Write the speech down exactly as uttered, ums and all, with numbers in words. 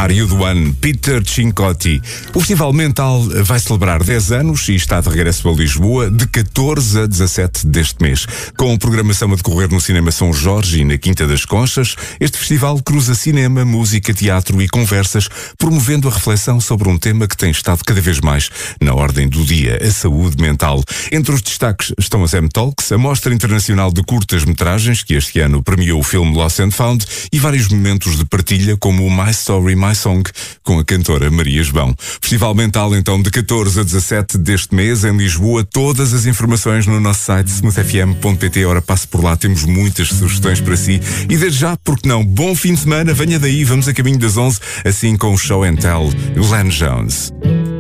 Are You The One, Peter Cincotti. O Festival Mental vai celebrar dez anos e está de regresso a Lisboa de catorze a dezassete deste mês. Com programação a decorrer no Cinema São Jorge e na Quinta das Conchas, este festival cruza cinema, música, teatro e conversas, promovendo a reflexão sobre um tema que tem estado cada vez mais na ordem do dia, a saúde mental. Entre os destaques estão as M-Talks, a Mostra Internacional de Curtas-Metragens, que este ano premiou o filme Lost and Found, e vários momentos de partilha, como o My Story, My Song, com a cantora Maria João. Festival Mental, então, de catorze a dezassete deste mês, em Lisboa. Todas as informações no nosso site smooth f m ponto p t. Ora, passe por lá, temos muitas sugestões para si. E desde já, porque não, bom fim de semana, venha daí, vamos a caminho das onze, assim com o Show and Tell, Len Jones.